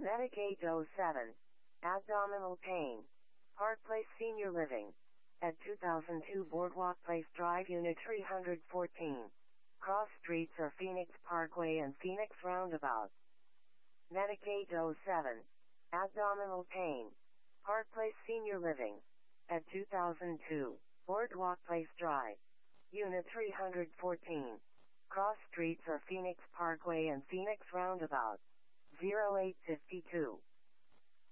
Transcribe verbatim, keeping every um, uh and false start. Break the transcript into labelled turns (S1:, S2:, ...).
S1: Medicaid oh seven. Abdominal pain. Park Place Senior Living. At two thousand two Boardwalk Place Drive Unit three hundred fourteen. Cross streets are Phoenix Parkway and Phoenix Roundabout. Medicaid oh seven. Abdominal pain. Park Place Senior Living. At two thousand two Boardwalk Place Drive. Unit three hundred fourteen. Cross streets are Phoenix Parkway and Phoenix Roundabout. zero eight five two.